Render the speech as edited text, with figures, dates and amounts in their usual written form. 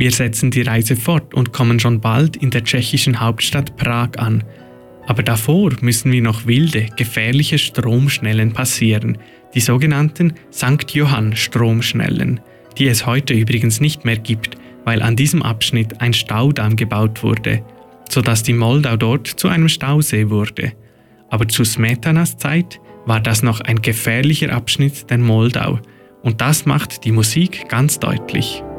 Wir setzen die Reise fort und kommen schon bald in der tschechischen Hauptstadt Prag an. Aber davor müssen wir noch wilde, gefährliche Stromschnellen passieren, die sogenannten St. Johann-Stromschnellen, die es heute übrigens nicht mehr gibt, weil an diesem Abschnitt ein Staudamm gebaut wurde, sodass die Moldau dort zu einem Stausee wurde. Aber zu Smetanas Zeit war das noch ein gefährlicher Abschnitt der Moldau und das macht die Musik ganz deutlich.